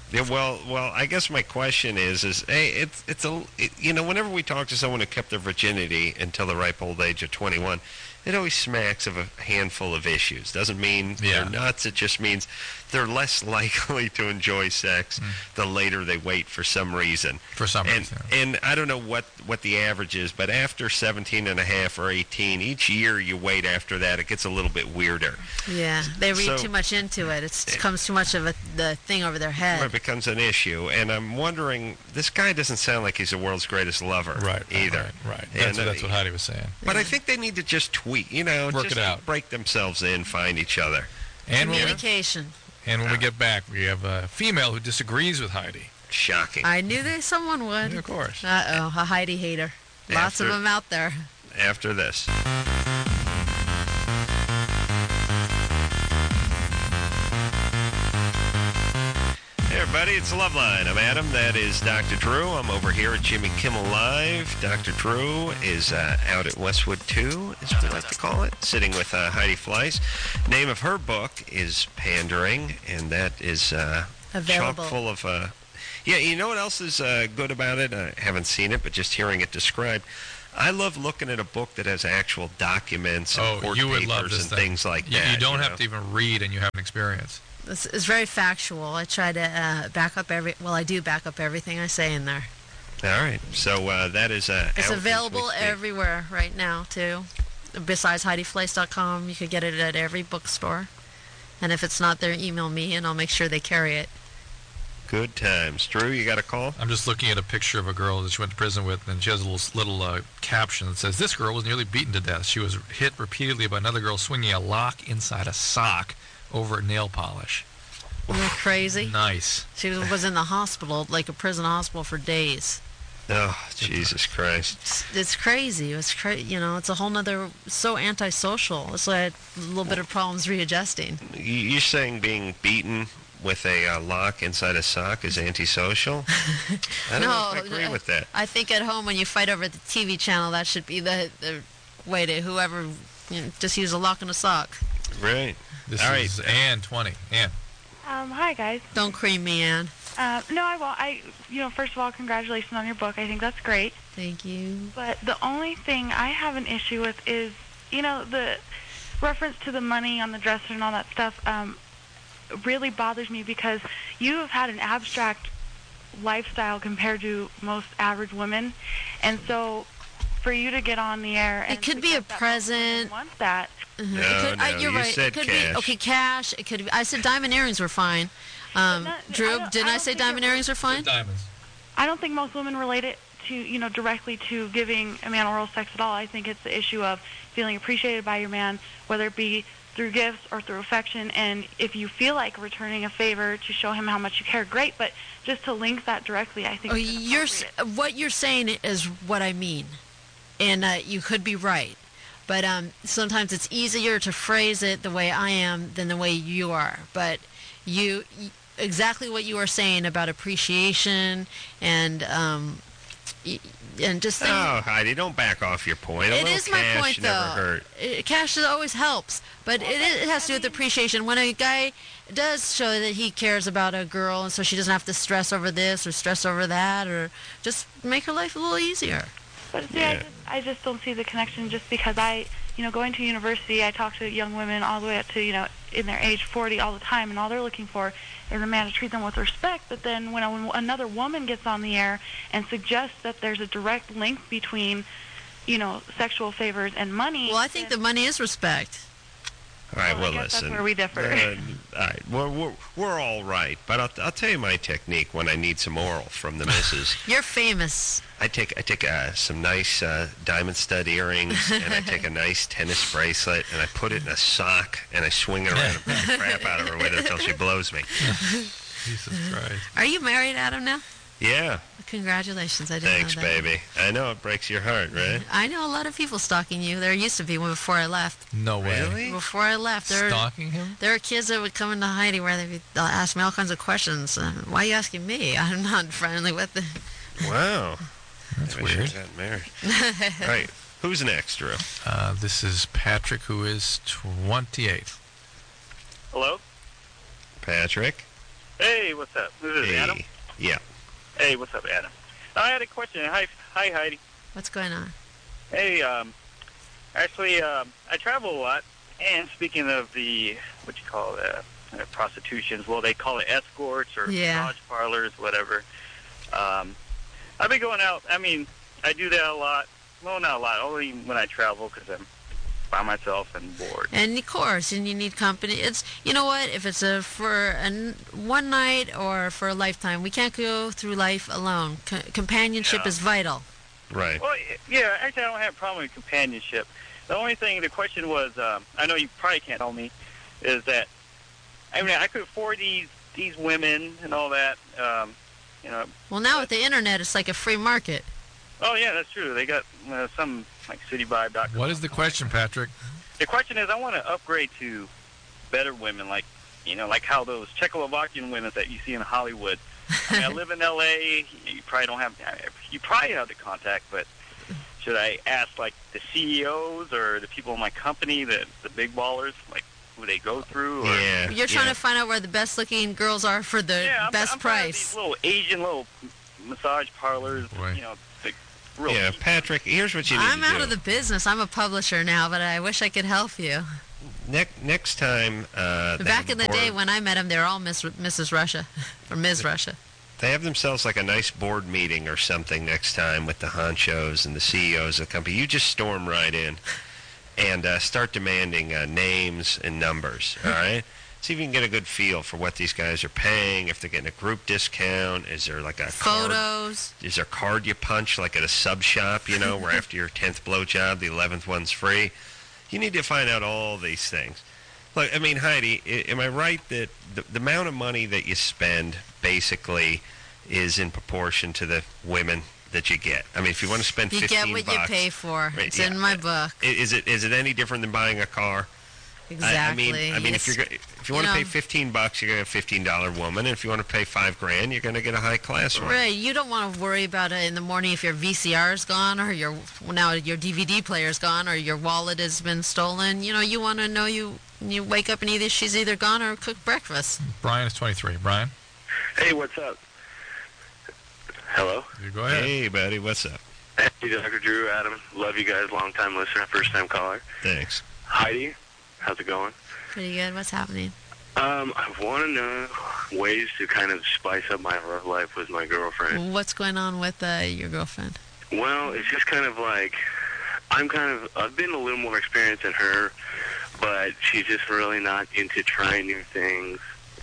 Yeah, well, well, I guess my question is, is hey, it's it's a it, you know, whenever we talk to someone who kept their virginity until the ripe old age of twenty-one, it always smacks of a handful of issues. Doesn't mean Yeah. they're nuts. It just means they're less likely to enjoy sex the later they wait for some reason. For some and, reason. And I don't know what, what the average is, but after seventeen and a half or eighteen, each year you wait after that, it gets a little bit weirder. Yeah, they read So- too much into it. It's, it becomes too much of a the thing over their head. It becomes an issue, and I'm wondering, this guy doesn't sound like he's the world's greatest lover Right, right, either. right, right. That's, And, uh, that's what Heidi was saying. But I think they need to just tweet, you know, Work just it out. break themselves in, find each other. And when, we, Communication. and when we get back, we have a female who disagrees with Heidi. Shocking. I knew that someone would. Yeah, of course. Uh-oh, a Heidi hater. Lots of After- them out there. After this. Hey everybody, it's Loveline. I'm Adam. That is Doctor Drew. I'm over here at Jimmy Kimmel Live. Doctor Drew is uh, out at Westwood two, as we like to call it, sitting with uh, Heidi Fleiss. Name of her book is Pandering, and that is uh, chock Available. full of... Uh, yeah, you know what else is uh, good about it? I haven't seen it, but just hearing it described. I love looking at a book that has actual documents and Oh, court you would papers love this and thing. things like you, that. You don't know? have to even read, and you have an experience. It's, it's very factual. I try to uh, back up every. Well, I do back up everything I say in there. All right. So uh, that is uh, It's out as we available speak. everywhere right now too. Besides Heidi Fleiss dot com, you could get it at every bookstore. And if it's not there, email me, and I'll make sure they carry it. Good times. Drew, you got a call? I'm just looking at a picture of a girl that she went to prison with, and she has a little little uh, caption that says, "This girl was nearly beaten to death. She was hit repeatedly by another girl swinging a lock inside a sock over nail polish." Isn't that crazy? Nice. She was, was in the hospital, like a prison hospital, for days. Oh, Jesus Christ. It's, it's crazy. It's cra- You know, it's a whole nother. So antisocial. It's like a little bit of problems readjusting. You- You're saying being beaten with a uh, lock inside a sock is antisocial? I don't know if I agree uh, with that. I think at home when you fight over the T V channel, that should be the, the way to whoever, you know, just use a lock and a sock. Right. This All is right. Ann twenty. Ann. Um, hi, guys. Don't cream me, Ann. Uh, no, I won't. I, you know, first of all, congratulations on your book. I think that's great. Thank you. But the only thing I have an issue with is, you know, the reference to the money on the dresser and all that stuff um, really bothers me because you have had an abstract lifestyle compared to most average women. And so for you to get on the air and It could be a suggest that present. want that. Mhm. No, it could, I, no, you're you right. said it could cash. be okay. Cash. It could. Be, I said diamond earrings were fine. Um, But not- Drew, I don't- didn't I I, don't say think diamond it earrings are fine? Diamonds. I don't think most women relate it to, you know, directly to giving a man oral sex at all. I think it's the issue of feeling appreciated by your man, whether it be through gifts or through affection. And if you feel like returning a favor to show him how much you care, great. But just to link that directly, I think Oh, is you're s- what you're saying is what I mean, and uh, you could be right. But um, sometimes it's easier to phrase it the way I am than the way you are. But you, y- exactly what you are saying about appreciation and um, y- and just things. Oh, Heidi, don't back off your point. A It little is my cash point, never though. hurt. It, cash always helps, but it, is- it has to do with appreciation. When a guy does show that he cares about a girl, and so she doesn't have to stress over this or stress over that, or just make her life a little easier. But see, I, just, I just don't see the connection just because I, you know, going to university, I talk to young women all the way up to, you know, in their age forty all the time, and all they're looking for is a man to treat them with respect. But then when, a, when another woman gets on the air and suggests that there's a direct link between, you know, sexual favors and money. Well, I think the money is respect. All right, Well, I well, guess that's listen. where we differ. Uh, all right, we're, we're, we're all right, but I'll, I'll tell you my technique when I need some oral from the missus. You're famous. I take I take uh, some nice uh, diamond stud earrings, and I take a nice tennis bracelet, and I put it in a sock, and I swing it around and beat the crap out of her with it until she blows me. Jesus Christ. Are you married, Adam, now? Yeah, Congratulations. I didn't thanks, know that. baby. I know it breaks your heart, right? I know a lot of people stalking you. There used to be one before I left. No way. Really? Before I left, there Stalking him? there are kids that would come into Heidi where they'd they'll ask me all kinds of questions. Uh, why are you asking me? I'm not friendly with them. Wow. That's I wish I weird. was that married. All right, who's next, Drew? Uh, this is Patrick, who is twenty-eight. Hello? Patrick? Hey, what's up? This is Hey. Adam. Yeah. Hey, what's up, Adam? I had a question. Hi, hi, Heidi. What's going on? Hey, um, actually, um, I travel a lot, and speaking of the what you call it, uh, uh, prostitutions, well, they call it escorts or Yeah. massage parlors, whatever. Um, I've been going out. I mean, I do that a lot. Well, not a lot. Only when I travel because I'm by myself and bored. And of course, and you need company. It's you know what? If it's a for a n- one night or for a lifetime, we can't go through life alone. Co- companionship Yeah. is vital. Right. Well, yeah, actually, I don't have a problem with companionship. The only thing, the question was, um, I know you probably can't tell me, is that, I mean, I could afford these these women and all that, um, you know. Well, now with the internet, it's like a free market. Oh, yeah, that's true. They got uh, some, like, cityvibe dot com. What is the question, Patrick? The question is, I want to upgrade to better women, like, you know, like how those Czechoslovakian women that you see in Hollywood. I mean, I live in L A. You probably don't have, you probably have the contact, but should I ask, like, the C E Os or the people in my company, the the big ballers, like, who they go through? Or, Yeah. You're trying to find out where the best-looking girls are for the yeah, I'm, best I'm tired of price. these little Asian little massage parlors, you know, the real Yeah, Patrick, here's what you need I'm to out do. of the business. I'm a publisher now, but I wish I could help you. Ne- next time, uh, they Back have in a the day board- when I met him, they were all Miss Missus Russia or Miz Russia. they have themselves like a nice board meeting or something next time with the honchos and the C E Os of the company. You just storm right in and uh, start demanding uh, names and numbers, all right? See if you can get a good feel for what these guys are paying, if they're getting a group discount. Is there like a card? Photos. Is there a card you punch like at a sub shop, you know, where after your tenth blowjob, the eleventh one's free? You need to find out all these things. Look, I mean, Heidi, i- am I right that the, the amount of money that you spend basically is in proportion to the women that you get? I mean, if you want to spend You fifteen get what bucks, you pay for. Right, It's yeah. in my book. i- is it is it any different than buying a car? Exactly. I, I mean, I mean, if It's- you're go- if you you want to know- pay fifteen bucks, you're gonna get a fifteen dollar woman, and if you want to pay five grand, you're gonna get a high class one. Right, you don't want to worry about it in the morning if your V C R is gone or your well, now your D V D player is gone or your wallet has been stolen. You know, you want to know you you wake up and either she's either gone or cooked breakfast. Brian is twenty-three. Brian? Hey, what's up? Hello? You go ahead. Hey, buddy, what's up? Hey, Doctor Drew, Adam. Love you guys. Long-time listener, first-time caller. Thanks. Heidi, how's it going? Pretty good. What's happening? Um, I want to know ways to kind of spice up my love life with my girlfriend. What's going on with uh, your girlfriend? Well, it's just kind of like, I'm kind of, I've been a little more experienced than her, but she's just really not into trying new things.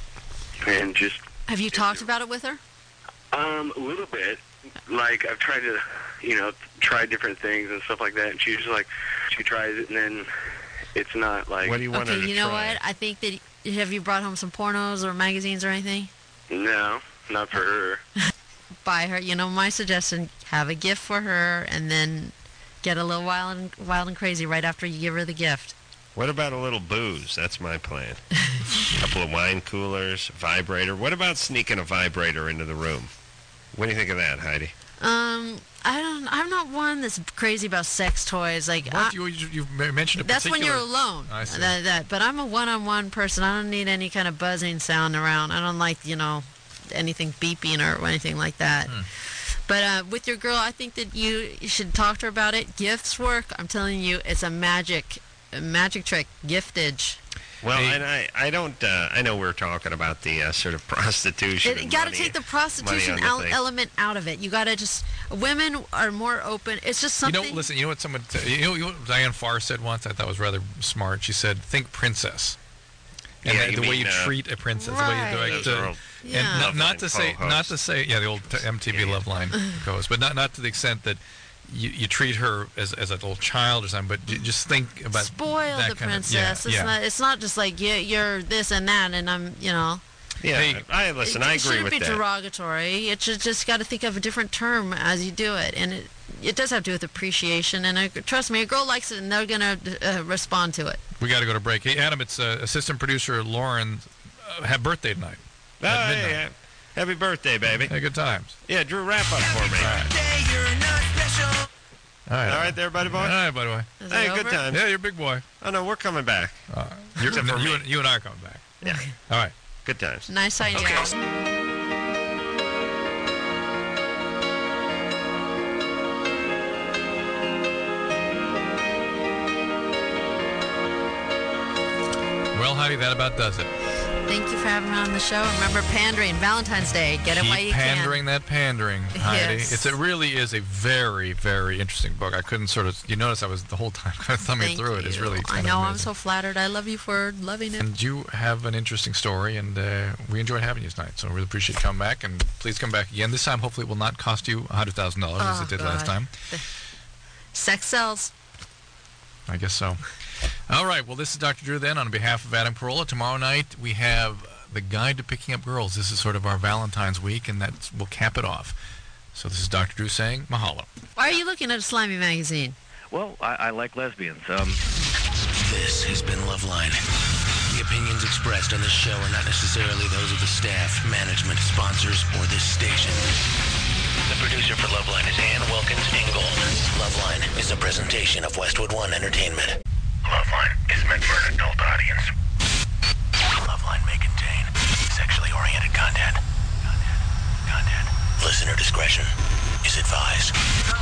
And just, Have you talked about it with her? um, a little bit. Like, I've tried to, you know, try different things and stuff like that, and she's just like, she tries it, and then it's not like... What do you want Okay, her to you know try? what? I think that have you brought home some pornos or magazines or anything? No, not for her. Buy her. You know, my suggestion: have a gift for her, and then get a little wild and wild and crazy right after you give her the gift. What about a little booze? That's my plan. A couple of wine coolers, vibrator. What about sneaking a vibrator into the room? What do you think of that, Heidi? Um, I don't. I'm not one that's crazy about sex toys. Like, I, What? You, you, you mentioned a that's when you're particular- alone. I see. That, that. But I'm a one-on-one person. I don't need any kind of buzzing sound around. I don't like, you know, anything beeping or anything like that. Hmm. But uh, with your girl, I think that you, you should talk to her about it. Gifts work. I'm telling you, it's a magic, a magic trick. Giftage. Well, and I, I don't, uh, I know we're talking about the uh, sort of prostitution. You and got to money- take the money prostitution on the el- thing. element out of it. You got to just. Women are more open. It's just You something. know, listen, you know what someone, t- you know, you know what Diane Farr said once? I thought was rather smart. She said, think princess. And Yeah, the, you the way mean, you uh, treat a princess, the way you do Right. it. Those are uh, all Yeah. And not, not Loveline to say, co-hosts. not to say, yeah, the old t- M T V Loveline co-host, but not not to the extent that you, you treat her as as a little child or something. But you just think about Spoil that the kind princess. Of, yeah, it's yeah. not. It's not just like you, you're this and that, and I'm. You know. Yeah, Hey, I listen. it, I it agree shouldn't with be that. derogatory. It should just got to think of a different term as you do it, and it it does have to do with appreciation. And uh, trust me, a girl likes it, and they're gonna uh, respond to it. We got to go to break. Hey, Adam, it's uh, assistant producer Lauren uh, had birthday tonight. Oh, At hey, midnight. hey, happy birthday, baby. Hey, good times. Yeah, Drew, wrap up for me. All right. All right there, buddy boy. All right, by the way. Is Hey, it good over? times. Yeah, you're a big boy. Oh, no, we're coming back. Uh, you're, Except for you, me. and, you and I are coming back. Yeah. All right. Good times. Nice idea. Okay. Well, Heidi, that about does it. Thank you for having me on the show. Remember pandering, Valentine's Day. Get it Keep while you pandering can. that pandering, Heidi. Yes. It's, it really is a very, very interesting book. I couldn't sort of, you notice I was the whole time kind of thumbing Thank through it. It's you. really I kind know, of I'm so flattered. I love you for loving it. And you have an interesting story, and uh, we enjoyed having you tonight. So I really appreciate you coming back, and please come back again. This time, hopefully, it will not cost you one hundred thousand dollars as Oh, it did God. last time. Sex sells. I guess so. All right. Well, this is Doctor Drew then on behalf of Adam Carolla. Tomorrow night, we have The Guide to Picking Up Girls. This is sort of our Valentine's week, and that will cap it off. So this is Doctor Drew saying mahalo. Why are you looking at a slimy magazine? Well, I, I like lesbians. Um, This has been Loveline. The opinions expressed on this show are not necessarily those of the staff, management, sponsors, or this station. The producer for Loveline is Ann Wilkins Ingold. Loveline is a presentation of Westwood One Entertainment. Loveline is meant for an adult audience. Loveline may contain sexually oriented content. Content. Content. Listener discretion is advised.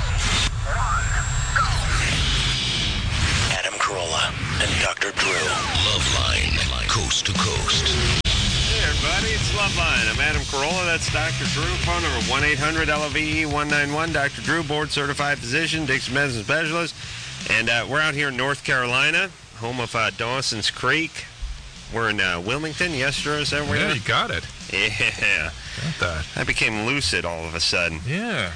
Adam Carolla and Doctor Drew. Loveline, coast to coast. Hey everybody, it's Loveline. I'm Adam Carolla. That's Doctor Drew. Phone number one eight hundred L O V E one nine one. Doctor Drew, board-certified physician, Dixon medicine specialist. And uh, we're out here in North Carolina, home of uh, Dawson's Creek. We're in uh, Wilmington. Yes, Drew, is that where Yeah, you're you got it. Yeah. Got that. I became lucid all of a sudden. Yeah.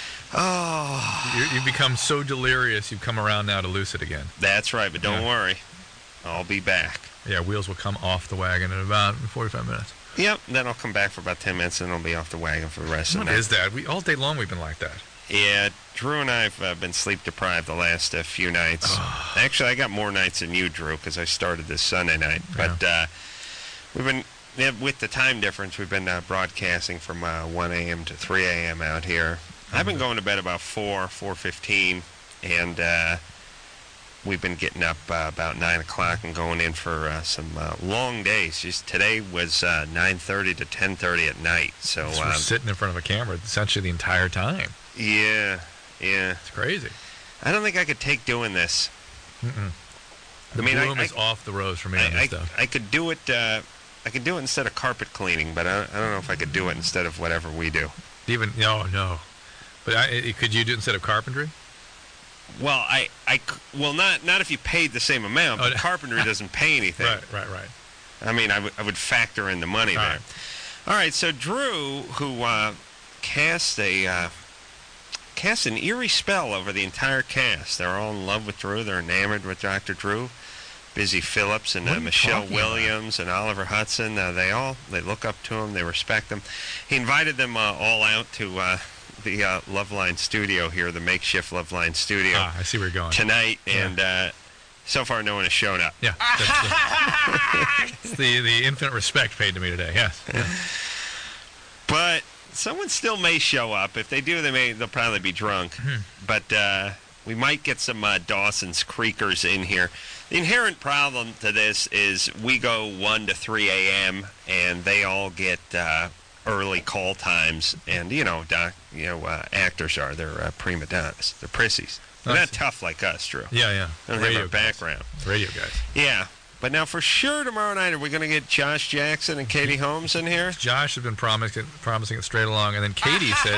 Oh. You, you've become so delirious, you've come around now to lucid again. That's right, but don't Yeah. worry. I'll be back. Yeah, wheels will come off the wagon in about forty-five minutes. Yep, then I'll come back for about ten minutes, and I'll be off the wagon for the rest What of the night. is that? We all day long we've been like that. Yeah, Drew and I have uh, been sleep deprived the last uh, few nights. Actually, I got more nights than you, Drew, because I started this Sunday night. But uh, we've been, yeah, with the time difference, we've been uh, broadcasting from uh, one a.m. to three a.m. out here. I've been going to bed about four, four fifteen, and uh, we've been getting up uh, about nine o'clock and going in for uh, some uh, long days. Just today was uh, nine thirty to ten thirty at night. So So um, we're sitting in front of a camera essentially the entire time. yeah, yeah. It's crazy. I don't think I could take doing this. Mm-mm. The I mean, I- bloom I- is off the rose for me on I, this I, stuff. I could do it. Uh, I could do it instead of carpet cleaning, but I, I don't know if I could do it instead of whatever we do. Even no, no. But I, I- could you do it instead of carpentry? Well, I, I c- well not not if you paid the same amount. But Oh, carpentry doesn't pay anything. Right, right, right. I mean, I would I would factor in the money All there. right. All right. So Drew, who uh, cast a uh, cast an eerie spell over the entire cast. They're all in love with Drew. They're enamored with Doctor Drew. Busy Phillips and What uh, are you Michelle talking about? Williams and Oliver Hudson. Uh, they all they look up to him. They respect him. He invited them uh, all out to uh, the uh, Loveline studio here, the makeshift Loveline studio. Ah, I see where you're going. Tonight, Yeah. and uh, so far no one has shown up. Yeah. That's the, it's the, the infinite respect paid to me today, yes. But someone still may show up. If they do, they may they'll probably be drunk. Hmm. But uh, we might get some uh, Dawson's Creekers in here. The inherent problem to this is we go one to three a.m. and they all get uh, early call times. And you know, doc, you know, uh, actors are they're uh, prima donnas. They're prissies. They're not tough like us, Drew. Yeah, yeah. They don't Radio have our guys. background. Radio guys. Yeah. But now for sure tomorrow night, are we going to get Josh Jackson and Katie Holmes in here? Josh has been promising promising it straight along, and then Katie said,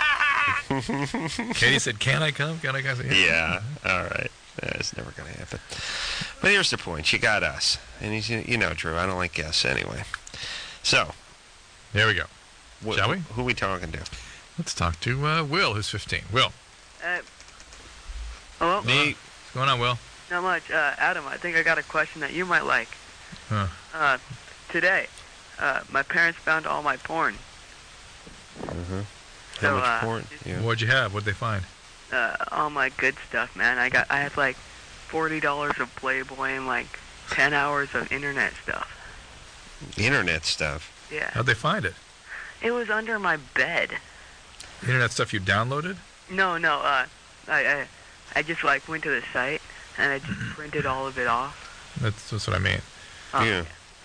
Katie said, "Can I come? Can I come?" I said, Yeah. All right. That's never going to happen. But here's the point. She got us. And he's, you know, Drew, I don't like guests anyway. So. There we go. Wh- Shall we? Who are we talking to? Let's talk to uh, Will, who's fifteen. Will. Uh, hello? What's going on, Will? Not much. Uh, Adam, I think I got a question that you might like. Huh. Uh, today, uh, my parents found all my porn. Mm-hmm. So, How much uh, porn? Yeah. What'd you have? What'd they find? Uh, all my good stuff, man. I got, I had like forty dollars of Playboy and like ten hours of internet stuff. Internet stuff. Yeah. How'd they find it? It was under my bed. Internet stuff you downloaded? No, no. Uh, I, I, I just like went to the site and I just printed all of it off. That's, that's what I mean. Oh, Yeah.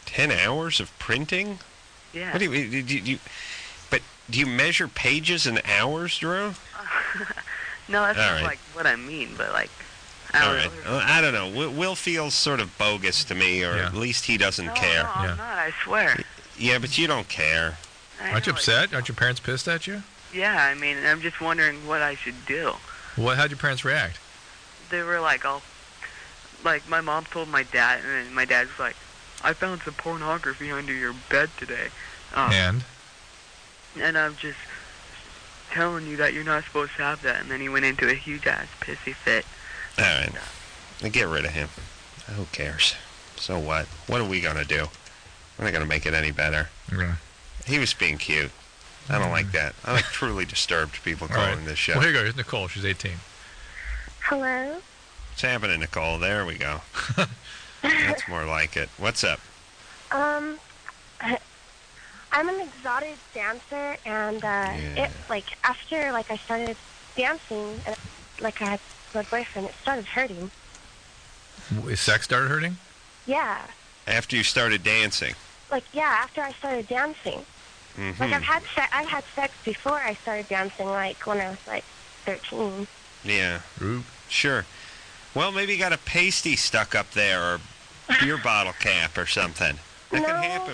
Ten hours of printing? Yeah. What do you, do you, do you but do you measure pages in hours, Drew? No, that's All not right. like what I mean, but like. All right. Well, I don't know. Will, Will feels sort of bogus to me, or Yeah. at least he doesn't No, care. no, I'm not. I swear. Yeah, but you don't care. I Aren't you know, upset? Aren't your parents pissed at you? Yeah, I mean, I'm just wondering what I should do. What? How'd your parents react? They were like, all, like my mom told my dad, and then my dad was like, I found some pornography under your bed today. Um, And? And I'm just telling you that you're not supposed to have that. And then he went into a huge ass pissy fit. All right. Then get rid of him. Who cares? So what? What are we going to do? We're not going to make it any better. Yeah. He was being cute. I don't like that. I like truly disturbed people All calling right. this show. Well, here you go. Here's Nicole. She's eighteen. Hello? What's happening, Nicole? There we go. That's more like it. What's up? Um, I'm an exotic dancer, and uh, it like after like I started dancing, and like I had my boyfriend, it started hurting. Is sex started hurting? Yeah, After you started dancing. like yeah, after I started dancing. Mm-hmm. Like I've had se- I've had sex before I started dancing, like when I was like thirteen. Yeah. Sure. Well, maybe you got a pasty stuck up there, or beer bottle cap or something. That no, can happen